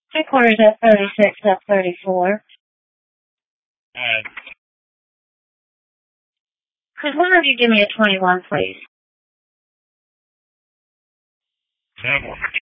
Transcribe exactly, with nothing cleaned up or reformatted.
Headquarters at thirty-six F thirty-four. Alright. Could one of you give me a twenty-one, please? Several.